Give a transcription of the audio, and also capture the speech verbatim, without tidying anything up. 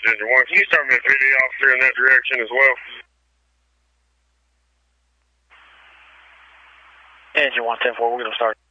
Engine one. Can you start me a P D officer in that direction as well? Engine one ten four, we're going to start.